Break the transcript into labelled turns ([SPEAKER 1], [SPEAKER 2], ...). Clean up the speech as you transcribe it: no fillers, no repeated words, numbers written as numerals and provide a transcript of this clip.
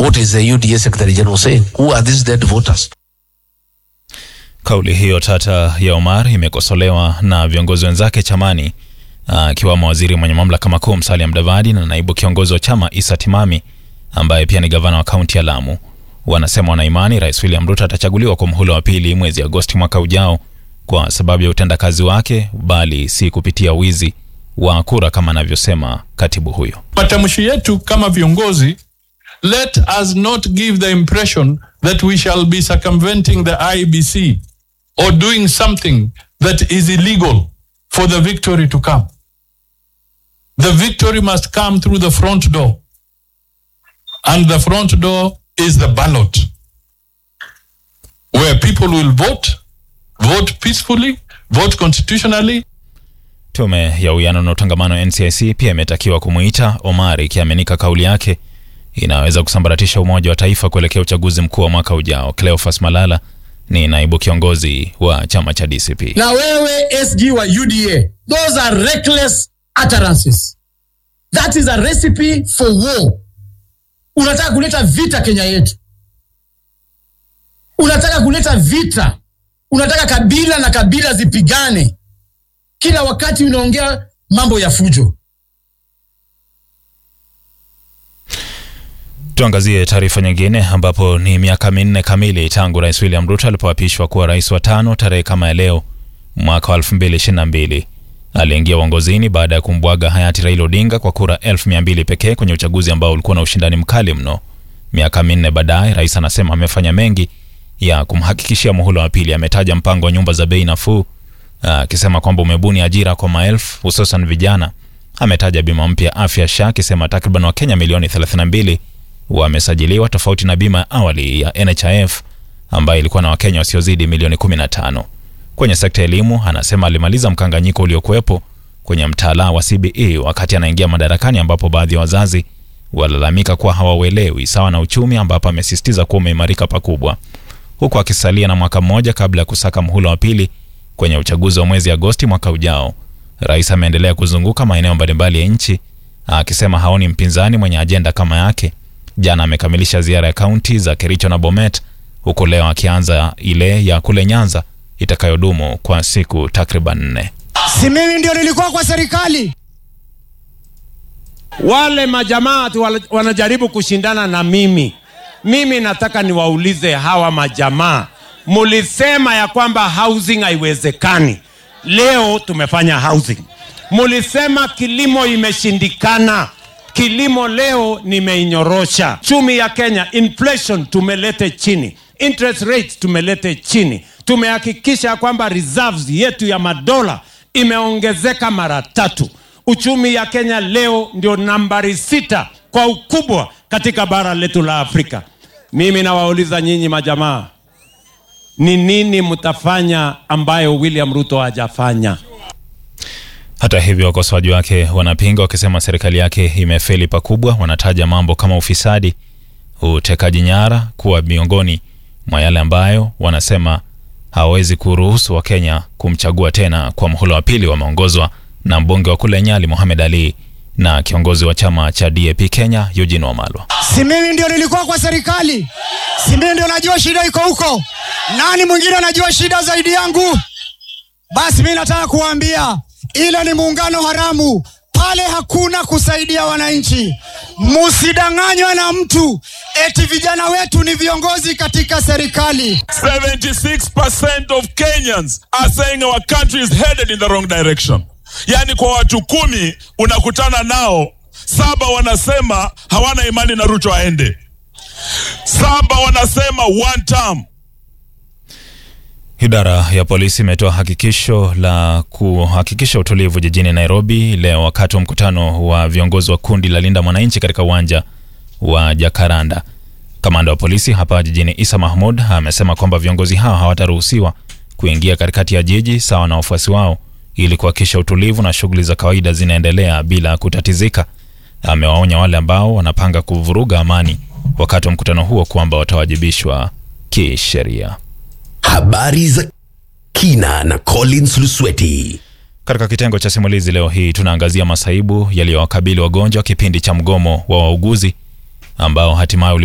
[SPEAKER 1] What is the UDA Secretary General saying? Who are these dead voters?
[SPEAKER 2] Kauli hiyo tata ya Omar imekosolewa na viongozi wenzake chamani, akiwamo waziri mwenye mamlaka makuu Musalia Mudavadi na naibu kiongozi wa chama Issa Timami ambaye pia ni gavana wa kaunti ya Lamu. Wanasema wana imani Rais William Ruto atachaguliwa kwa muhula wa pili mwezi Agosti mwaka ujao kwa sababu ya utendakazi wake, bali si kupitia wizi wa kura kama anavyosema katibu huyo.
[SPEAKER 3] Matamshi yetu kama viongozi, let us not give the impression that we shall be circumventing the IEBC or doing something that is illegal for the victory to come. The victory must come through the front door. And the front door is the ballot, where people will vote peacefully, vote constitutionally.
[SPEAKER 2] Tume ya Uwiano na Utangamano NCIC pia imetakiwa kumuita Omar, ikiaminika kauli yake inaweza kusambaratisha umoja wa taifa kuelekea uchaguzi mkuu wa mwaka ujao. Cleophas Malala ni naibu kiongozi wa chama cha DCP.
[SPEAKER 4] Na wewe SG wa UDA, those are reckless utterances. That is a recipe for war. Unataka kuleta vita Kenya yetu. Unataka kuleta vita. Unataka kabila na kabila zipigane. Kila wakati unaongea mambo ya fujo.
[SPEAKER 2] Tuangazie taarifa nyingine ambapo ni miaka 4 kamili tangu Rais William Ruto alipoapishwa kuwa rais wa 5 tarehe kama ya leo mwaka wa 2022. Aliingia uongozini baada ya kumbwaga hayati Raila Odinga kwa kura 1200 pekee kwenye uchaguzi ambao ulikuwa na ushindani mkali mno. Miaka 4 baadaye, rais anasema amefanya mengi ya kumhakikishia muhula wa pili. Ametaja mpango wa nyumba za bei nafuu, akisema kwamba umebuni ajira kwa maelfu hususan vijana. Ametaja bima mpya afya SHA, akisema takriban Wakenya milioni 32 wamesajiliwa, tofauti na bima awali ya NHIF ambayo ilikuwa na Wakenya wasiozidi milioni 15. Kwenye sekta ya elimu, anasema alimaliza mkanganyiko uliokuwepo kwenye mtaala wa CBE wakati anaingia madarakani, ambapo baadhi ya wazazi walalamika kuwa hawauelewi, sawa na uchumi ambapo amesisitiza kuwa umeimarika pakubwa. Huku akisalia na mwaka mmoja kabla ya kusaka muhula wa pili kwenye uchaguzi wa mwezi Agosti mwaka ujao, rais ameendelea kuzunguka maeneo mbalimbali ya nchi, akisema haoni mpinzani mwenye ajenda kama yake. Jana amekamilisha ziara ya kaunti za Kericho na Bomet, huku leo akianza ile ya kule Nyanza itakayodumu kwa siku takriban 4.
[SPEAKER 5] Si mimi ndio nilikuwa kwa serikali. Wale majamaa wanajaribu kushindana na mimi. Mimi nataka niwaulize hawa majamaa. Mulisema ya kwamba housing haiwezekani. Leo tumefanya housing. Mulisema kilimo imeshindikana. Kilimo leo nimeinyorosha. Chumi ya Kenya, inflation tumelete chini. Interest rates tumelete chini. Tumehakikisha kwamba reserves yetu ya madola imeongezeka mara 3. Uchumi ya Kenya leo ndio nambari 6 kwa ukubwa katika bara letu la Afrika. Mimi nawauliza nyinyi majamaa, ni nini mtafanya ambayo William Ruto hajafanya?
[SPEAKER 2] Hata hivyo, wakosoaji wake wanapinga, wakisema serikali yake imefeli pakubwa. Wanataja mambo kama ufisadi, utekaji nyara kuwa miongoni mwa yale ambayo wanasema hawezi kuruhusu Wakenya kumchagua tena kwa muhula wa pili. Wameongozwa na mbunge wa kule Nyali Mohamed Ali na kiongozi wa chama cha DAP Kenya Eugene Wamalwa.
[SPEAKER 5] Si mimi ndio nilikuwa kwa serikali. Si mimi ndio najua shida iko huko. Nani mwingine anajua shida zaidi yangu? Basi mimi nataka kuambia ile ni muungano haramu. Pale hakuna kusaidia wananchi. Musidanganywe na mtu eti vijana wetu ni viongozi katika serikali.
[SPEAKER 6] 76% of Kenyans are saying our country is headed in the wrong direction. Yani kwa watu 10 unakutana nao 7 wanasema hawana imani na Ruto aende. 7 wanasema one term.
[SPEAKER 2] Idara ya polisi imetoa hakikisho la kuhakikisha utulivu jijini Nairobi leo wakati wa mkutano wa viongozi wa kundi la Linda Mwananchi katika uwanja wa Jacaranda. Kamanda wa polisi hapa jijini Isa Mahmoud amesema kwamba viongozi hao hawataruhusiwa kuingia katikati ya jiji sawa na wafuasi wao ili kuhakikisha utulivu na shughuli za kawaida zinaendelea bila kutatizika. Amewaonya wale ambao wanapanga kuvuruga amani wakati wa mkutano huo kwamba watawajibishwa kisheria.
[SPEAKER 7] Habari za kina na Collins Lusweti.
[SPEAKER 2] Katika kitengo cha simulizi leo hii tunaangazia masaibu yaliyowakabili wagonjwa kipindi cha mgomo wa wauguzi ambao hatimaye